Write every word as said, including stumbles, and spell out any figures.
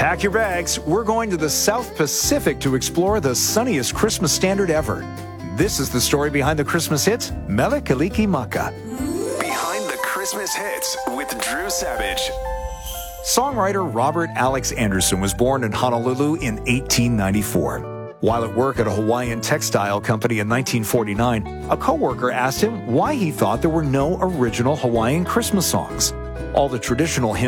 Pack your bags. We're going to the South Pacific to explore the sunniest Christmas standard ever. This is the story behind the Christmas hits, Mele Kalikimaka. Behind the Christmas hits with Drew Savage. Songwriter Robert Alex Anderson was born in Honolulu in eighteen ninety-four. While at work at a Hawaiian textile company in nineteen forty-nine, a coworker asked him why he thought there were no original Hawaiian Christmas songs. All the traditional hymns